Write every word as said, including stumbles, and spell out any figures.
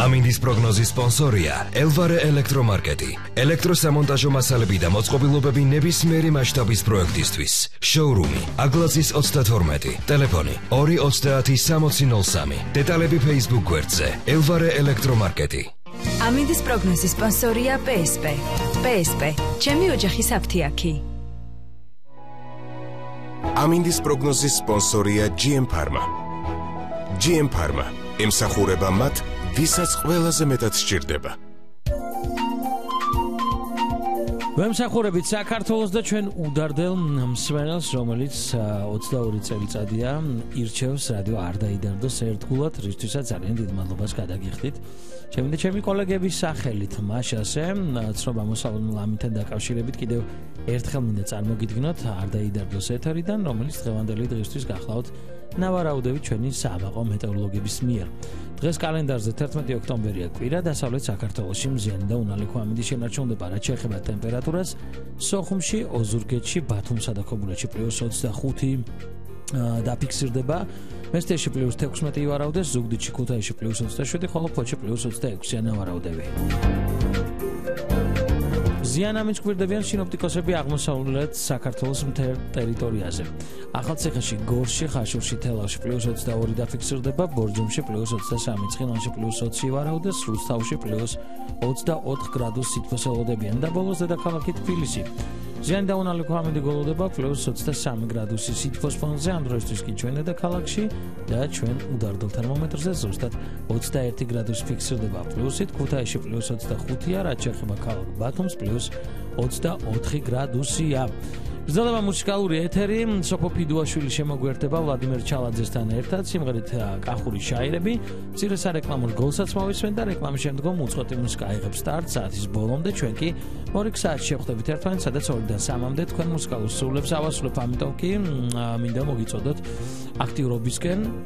ამინდის პროგნოზის სპონსორია ელვარე ელექტრომარკეტი. ელექტროსამონტაჟო მასალები და მოწყობილობები ნებისმიერი მასშტაბის პროექტისთვის. შოურუმი აგლაზის ოცდათორმეტი, ტელეფონი ორი ოცდაათი სამოცი ნოლ სამი. დეტალები Facebook გვერდზე ელვარე ელექტრომარკეტი. ამინდის პროგნოზის სპონსორია პე ეს პე. პე ეს პე, ჩემი ოჯახის აფთიაქი. ამინდის პროგნოზის სპონსორია ჯი ემ Pharma. ჯი ემ Pharma ემსახურება მათ, ვისაც ყველაზე მეტად სჭირდება. ვემსახურებით საქართველოს და ჩვენ უდარდელ მსმენელს, რომელიც ოცდაორი წელიწადია ირჩევს რადიო არ დაიდარდოს ერთგულად, რისთვისაც ძალიან დიდ მადლობას გადაგიხდით. ჩემი და ჩემი კოლეგების სახელით მაშასე, ცნობა მოსალოდნელ ამითთან დაკავშირებით კიდევ ერთხელ მინდა წარმოგიდგინოთ არ დაიდარდოს ეთერიდან, რომელიც დღევანდელი დღისთვის გახლავთ ნავარაუდებით ჩვენი საავაყო მეტეოროლოგების მიერ. დღეს კალენდარზე თერთმეტი ოქტომბერია კვირა, დასავლეთ საქართველოში მზიანი და უნალიქო ამინდი შენარჩუნდება, რაც შეეხება ტემპერატურას. სოხუმში, ოზურგეთში, ბათუმსა და ქობულეთში პლუს ოცდახუთი დაფიქსირდება. მესტიაში პლუს თექვსმეტი ივარაუდეს, ზუგდიდში, ქუთაისში პლუს ოცდაშვიდი, ხოლო ფოთში პლუს ოცდაექვსი ანავარაუდები. ზიანამის გვერდებიან სინოპტიკოსები აღმოსავლეთ საქართველოს მთელ ტერიტორიაზე. ახალციხეში, გორში, ხაშურში, თელავში პლუს ოცდაორი დაფიქსირდება, ბორჯომში პლუს ოცდასამი, ცხინვალში პლუს ოცი ივარაუდეს, რუსთავში პლუს ოცდაოთხ გრადუს სითბოს ელოდებიან და ბოლოს დედაქალაქი თბილისი. ზიანი და უნალიქო ამინდი გოლოდება პლუს ოცდასამი გრადუსი სითბოს ფონზე, ამ დროისთვის კი ჩვენ დედაქალაქში და ჩვენ უდარდელ თერმომეტრზე ზუსტად ოცდაერთი გრადუსი ფიქსირდება პლუსით, ქუთაისში პლუს ოცდახუთია, რაც შეეხება ქალაქ ბათუმს პლუს ოცდაოთხი გრადუსია. გრძელდება მუსიკალური ეთერი, სოფო ფიდუაშვილი შემოგვერთება ვლადიმერ ჩალაძესთან ერთად, სიმღერით კახური შაირები, მცირე სარეკლამო გოლსაც მოვისმენ და რეკლამის შემდგომ უწყვეტი მუსიკა აიღებს სტარტს საათის ბოლომდე, ჩვენ კი ორი საათი შევხვდებით ერთმანეთს, სადაც ორიდან სამამდე თქვენ მუსიკალურ სრულებს ავასრულებ, ამიტომ კი მინდა მოგიწოდოთ აქტიურობისკენ.